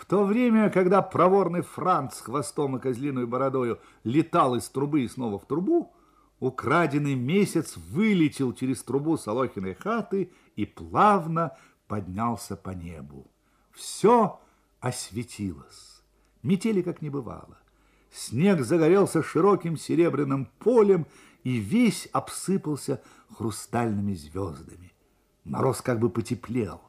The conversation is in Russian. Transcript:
то время, когда проворный Франц с хвостом и козлиной бородою летал из трубы и снова в трубу, украденный месяц вылетел через трубу Солохиной хаты и плавно поднялся по небу. Все осветилось, метели как не бывало. Снег загорелся широким серебряным полем и весь обсыпался хрустальными звездами. Мороз как бы потеплел.